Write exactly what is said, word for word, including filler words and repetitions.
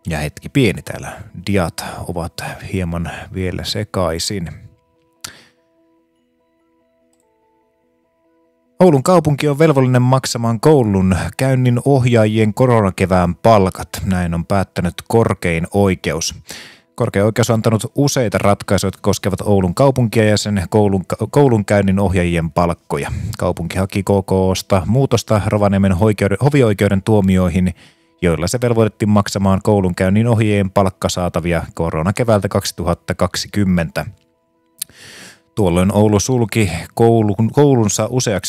Ja hetki pieni, täällä diat ovat hieman vielä sekaisin. Oulun kaupunki on velvollinen maksamaan koulun käynnin ohjaajien koronakevään palkat. Näin on päättänyt korkein oikeus. Korkein oikeus on antanut useita ratkaisuja, jotka koskevat Oulun kaupunkia ja sen koulun, koulunkäynnin ohjaajien palkkoja. Kaupunki haki K K:sta muutosta Rovaniemen hovioikeuden tuomioihin, joilla se velvoitettiin maksamaan koulunkäynnin ohjaajien palkkasaatavia koronakeväältä kaksituhattakaksikymmentä. Tuolloin Oulu sulki koulun, koulunsa useaksi